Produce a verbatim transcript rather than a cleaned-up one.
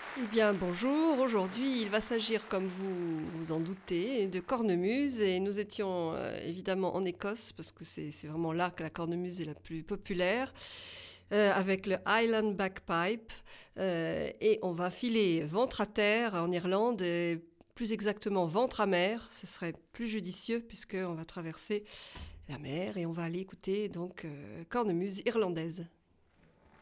Eh bien, bonjour. Aujourd'hui, il va s'agir, comme vous vous en doutez, de cornemuse. Et nous étions euh, évidemment en Écosse, parce que c'est c'est vraiment là que la cornemuse est la plus populaire, euh, avec le Highland Bagpipe. Euh, et on va filer ventre à terre en Irlande, et plus exactement ventre à mer. Ce serait plus judicieux, puisqu'on va traverser la mer et on va aller écouter donc euh, cornemuse irlandaise.